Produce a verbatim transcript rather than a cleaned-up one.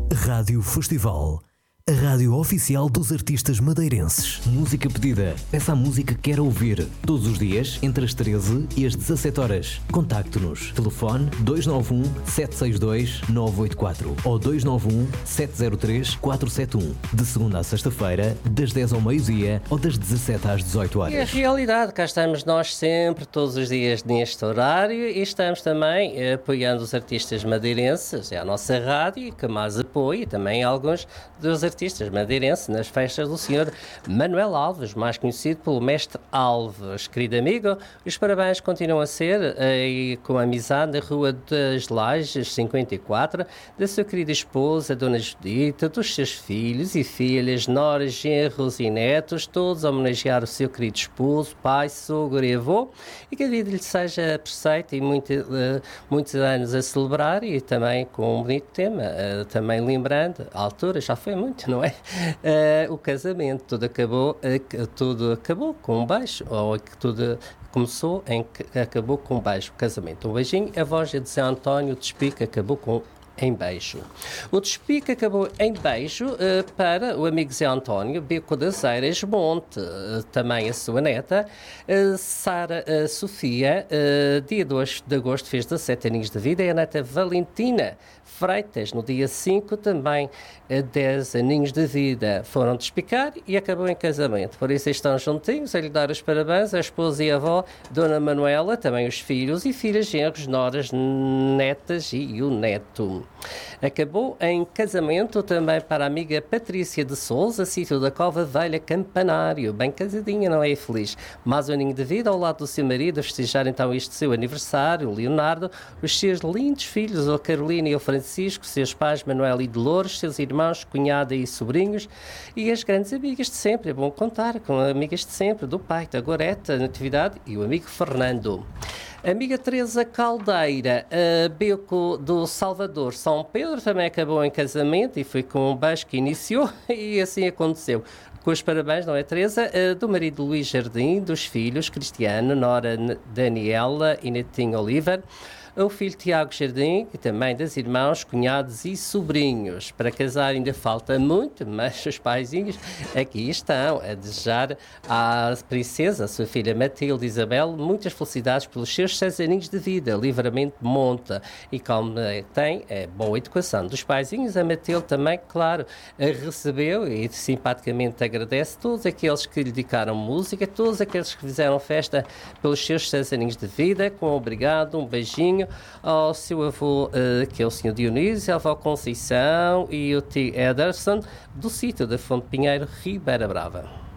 Rádio Festival, a rádio oficial dos artistas madeirenses. Música pedida. Peça a música que quer ouvir. Todos os dias, entre as treze e as dezassete horas. Contacte-nos. Telefone dois nove um, sete seis dois, nove oito quatro ou dois nove um, sete zero três, quatro sete um. De segunda a sexta-feira, das dez ao meio-dia ou das dezassete às dezoito horas. E a realidade, cá estamos nós sempre, todos os dias neste horário, e estamos também eh, apoiando os artistas madeirenses. É a nossa rádio que mais apoia, e também alguns dos artistas madeirenses nas festas do senhor Manuel Alves, mais conhecido pelo Mestre Alves. Querido amigo, os parabéns continuam a ser aí com a amizade na Rua das Lajes cinquenta e quatro, da sua querida esposa, Dona Judita, dos seus filhos e filhas, noras, genros e netos, todos a homenagear o seu querido esposo, pai, sogro e avô, e que a vida lhe seja perfeita e muito, uh, muitos anos a celebrar, e também com um bonito tema, uh, também lembrando, a altura já foi muito, não é? Uh, o casamento, tudo acabou, uh, tudo acabou com um beijo, ou que tudo começou em que acabou com um beijo, o casamento. Um beijinho, a voz de Zé António Despique acabou com em beijo. O Despique acabou em beijo uh, para o amigo Zé António, Beco das Eiras Monte, uh, também a sua neta, uh, Sara uh, Sofia, uh, dia dois de agosto fez dezassete aninhos de vida, e a neta Valentina Freitas, no dia cinco, também uh, dez aninhos de vida. Foram despicar e acabou em casamento. Por isso estão juntinhos a lhe dar os parabéns, a esposa e a avó, Dona Manuela, também os filhos e filhas, genros, noras, netas e o neto. Acabou em casamento também para a amiga Patrícia de Souza, sítio da Cova Velha, Campanário. Bem casadinha, não é, feliz? Mais um aninho de vida ao lado do seu marido, a festejar então este seu aniversário, o Leonardo, os seus lindos filhos, o Carolina e o Francisco, seus pais Manuel e Dolores, seus irmãos, cunhada e sobrinhos, e as grandes amigas de sempre. É bom contar com amigas de sempre, do pai, da Goreta, Natividade e o amigo Fernando. Amiga Teresa Caldeira, uh, Beco do Salvador, São Pedro, também acabou em casamento e foi com um beijo que iniciou e assim aconteceu. Com os parabéns, não é, Teresa? Uh, do marido Luís Jardim, dos filhos Cristiano, Nora Daniela e Netinho Oliver, o filho Tiago Jardim e também das irmãos, cunhados e sobrinhos. Para casar ainda falta muito, mas os paizinhos aqui estão a desejar à princesa, a sua filha Matilde Isabel, muitas felicidades pelos seus seis aninhos de vida, livramento monta, e como tem é, boa educação dos paizinhos. A Matilde também, claro, a recebeu e simpaticamente agradece todos aqueles que lhe dedicaram música, todos aqueles que fizeram festa pelos seus seis aninhos de vida, com obrigado, um beijinho ao seu avô, uh, que é o senhor Dionísio, a avó Conceição e o tio Ederson, do sítio da Fonte Pinheiro, Ribeira Brava.